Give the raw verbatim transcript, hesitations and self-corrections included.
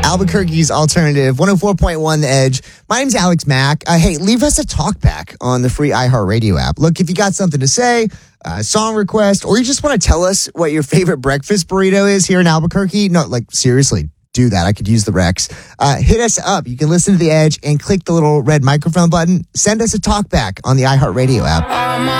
Albuquerque's alternative, one oh four point one The Edge. My name's Alex Mack. Uh, hey, leave us a talkback on the free iHeartRadio app. Look, if you got something to say, a song request, or you just want to tell us what your favorite breakfast burrito is here in Albuquerque, no, like, seriously, do that. I could use the Rex. Uh, hit us up. You can listen to The Edge and click the little red microphone button. Send us a talkback on the iHeartRadio app.